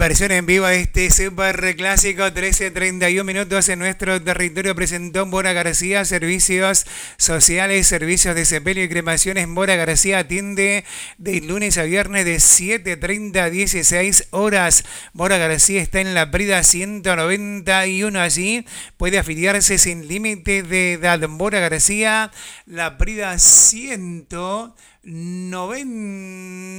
Versión en vivo de este super clásico, 13:31 minutos en nuestro territorio. Presentó Mora García, servicios sociales, servicios de sepelio y cremaciones. Mora García atiende de lunes a viernes de 7:30 a 16 horas. Mora García está en la Prida 191. Allí puede afiliarse sin límite de edad. Mora García, la Prida 190.